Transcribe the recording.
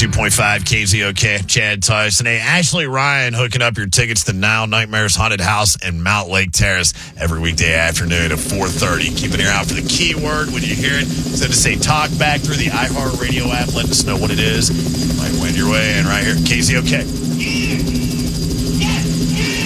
102.5 KZOK, Chad Tyson. Hey, Ashley Ryan hooking up your tickets to Now Nightmares Haunted House in Mount Lake Terrace every weekday afternoon at 4:30. Keep an ear out for the keyword when you hear it. Instead of say talk back through the iHeartRadio app, let us know what it is. You might win your way in right here, KZOK.